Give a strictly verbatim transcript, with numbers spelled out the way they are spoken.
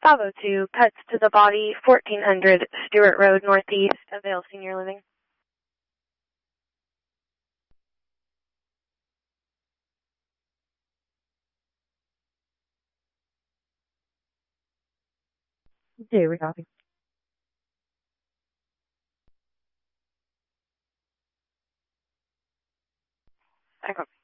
five oh two, cuts to the body, fourteen hundred Stewart Road, Northeast, Avail Senior Living. Do we copy? I copy.